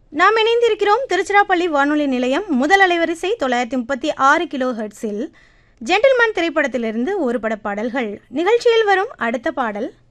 நாம் இணைந்திருக்கிறோம் திருச்சிராப்பள்ளி வானொலி நிலையம் முதல் அலைவரிசை 936 கிலோ ஹெர்ட்ஸில் ஜென்டில்மேன் திரைப்படத்திலிருந்து ஒரு பட பாடல்கள் நிகழ்ச்சியில் வரும் அடுத்த பாடல்